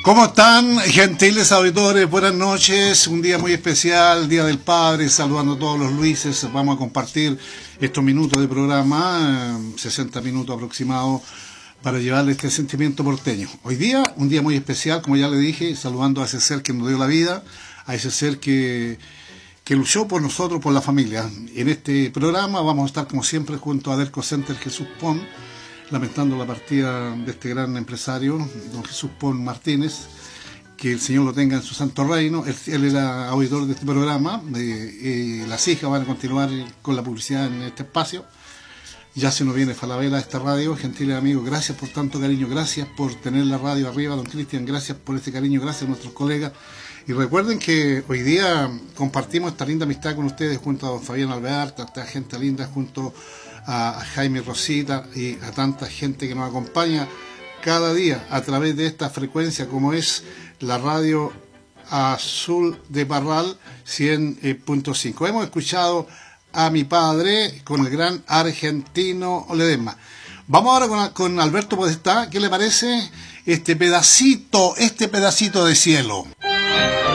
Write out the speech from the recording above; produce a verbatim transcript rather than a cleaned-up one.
¿Cómo están, gentiles auditores? Buenas noches, un día muy especial, Día del Padre, saludando a todos los Luises. Vamos a compartir estos minutos de programa, sesenta minutos aproximados, para llevarle este sentimiento porteño. Hoy día, un día muy especial, como ya le dije, saludando a ese ser que nos dio la vida, a ese ser que, que luchó por nosotros, por la familia. En este programa vamos a estar, como siempre, junto a Derco Center Jesús Pon, lamentando la partida de este gran empresario, don Jesús Pon Martínez, que el Señor lo tenga en su santo reino. Él, él era auditor de este programa, eh, eh, las hijas van a continuar con la publicidad en este espacio. Ya se nos viene Falabella esta radio. Gentiles amigos, gracias por tanto cariño, gracias por tener la radio arriba, don Cristian, gracias por este cariño, gracias a nuestros colegas. Y recuerden que hoy día compartimos esta linda amistad con ustedes junto a don Fabián Alvear, a esta gente linda, junto a Jaime Rosita y a tanta gente que nos acompaña cada día a través de esta frecuencia como es la radio Azul de Parral cien punto cinco. Hemos escuchado a mi padre con el gran Argentino Ledesma. Vamos ahora con, con Alberto Podestá. ¿Qué le parece este pedacito, este pedacito de cielo?